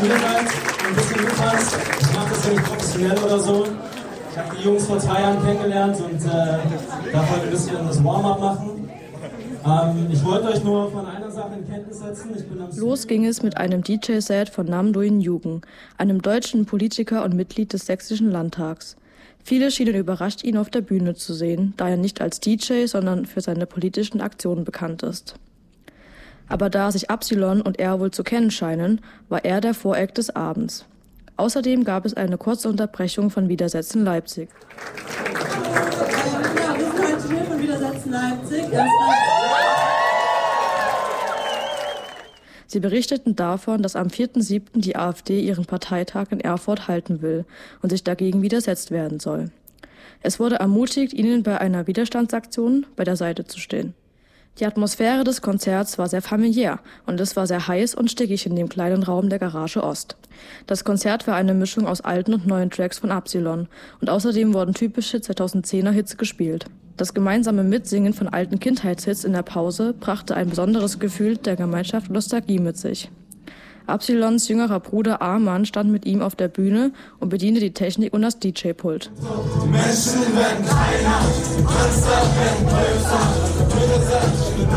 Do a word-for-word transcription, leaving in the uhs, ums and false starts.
ihr seid, ein bisschen mittanzt. Ich mache das ja nicht professionell oder so. Ich habe die Jungs vor zwei Jahren kennengelernt und äh, darf heute ein bisschen das Warm-up machen. Ähm, ich wollte euch nur von einer Sache in Kenntnis setzen. Ich bin am Los ging es mit einem D J-Set von Nam Doin Yugen, einem deutschen Politiker und Mitglied des Sächsischen Landtags. Viele schienen überrascht, ihn auf der Bühne zu sehen, da er nicht als D J, sondern für seine politischen Aktionen bekannt ist. Aber da sich Absilon und er wohl zu kennen scheinen, war er der Voreck des Abends. Außerdem gab es eine kurze Unterbrechung von Widersetzen Leipzig. Ja, wir sind heute hier von Widersetzen Leipzig. Sie berichteten davon, dass am vierten siebten die AfD ihren Parteitag in Erfurt halten will und sich dagegen widersetzt werden soll. Es wurde ermutigt, ihnen bei einer Widerstandsaktion bei der Seite zu stehen. Die Atmosphäre des Konzerts war sehr familiär und es war sehr heiß und stickig in dem kleinen Raum der Garage Ost. Das Konzert war eine Mischung aus alten und neuen Tracks von Absilon und außerdem wurden typische zweitausendzehner Hits gespielt. Das gemeinsame Mitsingen von alten Kindheitshits in der Pause brachte ein besonderes Gefühl der Gemeinschaft und Nostalgie mit sich. Absilons jüngerer Bruder Arman stand mit ihm auf der Bühne und bediente die Technik und das D J-Pult. Die Menschen werden kleiner, die Monster werden größer.